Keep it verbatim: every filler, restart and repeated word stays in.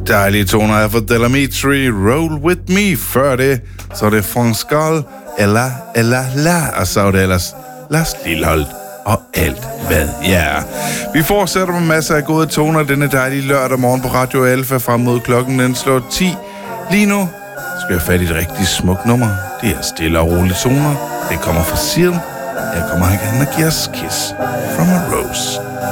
Dejlige toner her fra Delamitri, Roll With Me. Før det, så er det Franskal, Ella, Ella, La, og så er det ellers Lars Lilholdt og alt hvad ja. Vi fortsætter med masser af gode toner denne dejlige lørdag morgen på Radio Alfa frem mod klokken den slår ti. Lige nu skal jeg fat i et rigtig smukt nummer. Det er stille og rolige toner. Det kommer fra Seal. Her kommer han gerne og giver os Kiss from a Rose.